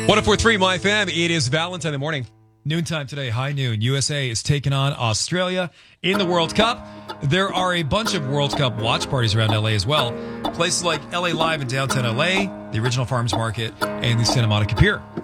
104.3 My FM. It is Valentine in the morning. Noontime today, high noon. USA is taking on Australia in the World Cup. There are a bunch of World Cup watch parties around LA as well. Places like LA Live in downtown LA, the original Farmers Market, and the Santa Monica Pier.